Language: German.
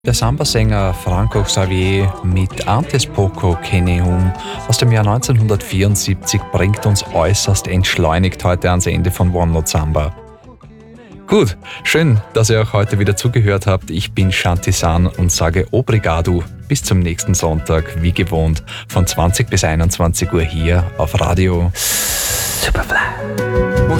Der Samba-Sänger Franco Xavier mit Antes Poco Kene Um aus dem Jahr 1974 bringt uns äußerst entschleunigt heute ans Ende von One Note Samba. Gut, schön, dass ihr auch heute wieder zugehört habt. Ich bin Shanti San und sage Obrigado. Bis zum nächsten Sonntag, wie gewohnt, von 20 bis 21 Uhr hier auf Radio Superfly.